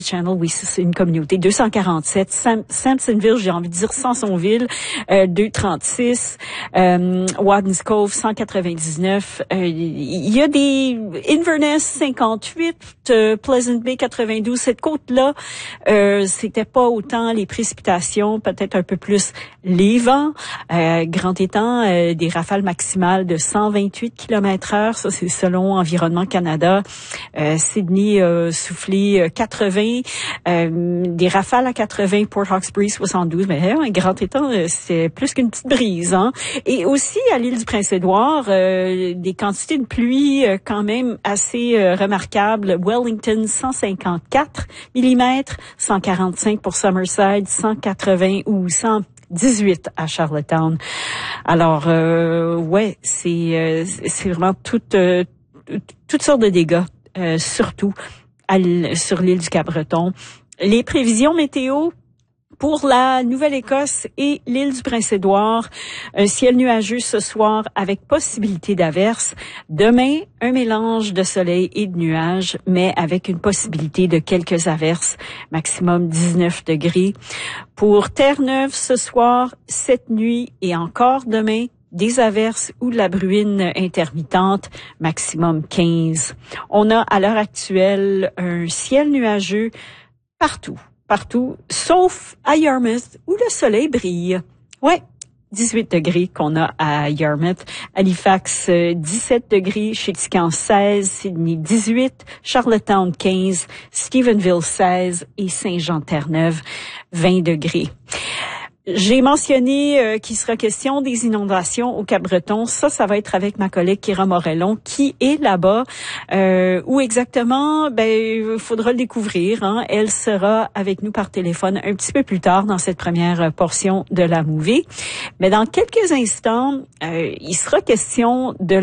Channel, oui, c'est une communauté. 247. Sampsonville, j'ai envie de dire Sansonville, 236. Wadens Cove, 199. Il y a des Inverness, 58. Pleasant Bay, 92. Cette côte-là, c'était pas autant les précipitations, peut-être un peu plus les vents. Grand étang, des rafales maximales de 128 km/h. Ça, c'est selon Environnement Canada. Sydney a soufflé 80. Des rafales à 80, Port Hawkesbury 72, mais un grand étang, c'est plus qu'une petite brise, hein. Et aussi à l'île du Prince-Édouard, des quantités de pluie quand même assez remarquables. Wellington 154 mm, 145 pour Summerside, 180 ou 118 à Charlottetown. Alors ouais, c'est vraiment toutes sortes de dégâts, surtout sur l'île du Cap-Breton. Les prévisions météo pour la Nouvelle-Écosse et l'île du Prince-Édouard, un ciel nuageux ce soir avec possibilité d'averses. Demain, un mélange de soleil et de nuages, mais avec une possibilité de quelques averses, maximum 19 degrés. Pour Terre-Neuve ce soir, cette nuit et encore demain, des averses ou de la bruine intermittente, maximum 15. On a à l'heure actuelle un ciel nuageux partout, sauf à Yarmouth où le soleil brille. Ouais, 18 degrés qu'on a à Yarmouth, Halifax 17 degrés, Chéticamp 16, Sydney 18, Charlottetown 15, Stephenville 16 et Saint-Jean-Terre-Neuve 20 degrés. J'ai mentionné qu'il sera question des inondations au Cap-Breton. Ça va être avec ma collègue Kira Morellon qui est là-bas. Où exactement? Il faudra le découvrir, hein. Elle sera avec nous par téléphone un petit peu plus tard dans cette première portion de la movie. Mais dans quelques instants, il sera question de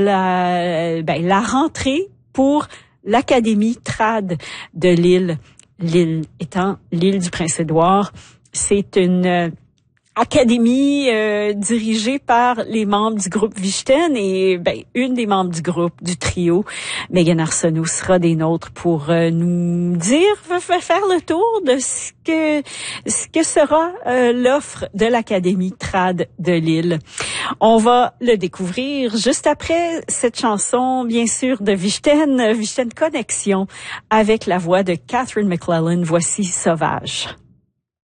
la rentrée pour l'Académie trad de l'île. L'île étant l'île du Prince-Édouard. C'est une académie dirigée par les membres du groupe Vichten et une des membres du groupe, du trio, Megan Arsenault, sera des nôtres pour nous faire le tour de ce que sera l'offre de l'Académie trad de l'île. On va le découvrir juste après cette chanson, bien sûr, de Vichten Connexion, avec la voix de Catherine McClellan. Voici Sauvage.